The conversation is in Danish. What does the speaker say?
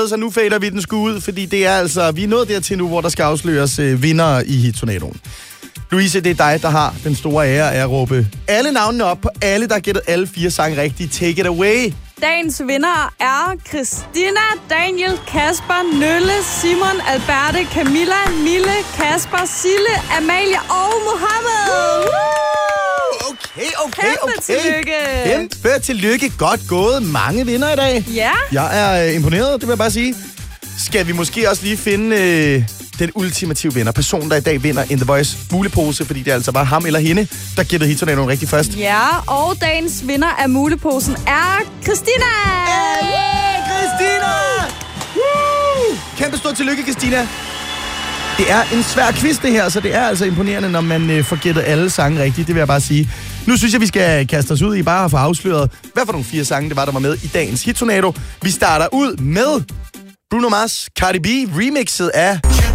Så nu fader vi den sgu ud, fordi det er altså, vi er nået dertil nu, hvor der skal afsløres vindere i Hittornadoen. Louise, det er dig, der har den store ære af at råbe alle navnene op på alle, der har gættet alle 4 sange rigtigt. Take it away. Dagens vinder er Christina, Daniel, Kasper, Nølle, Simon, Alberte, Camilla, Mille, Kasper, Sille, Amalie og Mohammed. Okay. Tillykke. Kæmpe tillykke. Godt gået. Mange vinder i dag. Ja. Jeg er imponeret, det vil jeg bare sige. Skal vi måske også lige finde den ultimative vinder? Personen, der i dag vinder in The Voice mulepose, fordi det altså var ham eller hende, der gættede Hittornadoen rigtig først. Ja, og dagens vinder af muleposen er Christina. Hey, Christina! Woo! Kæmpe stort tillykke, Christina. Det er en svær quiz, det her, så det er altså imponerende, når man får gættet alle sange rigtigt, det vil jeg bare sige. Nu synes jeg, vi skal kaste os ud i bare at få afsløret, hvad for nogle 4 sange det var, der var med i dagens Hittornado. Vi starter ud med Bruno Mars, Cardi B, remixet af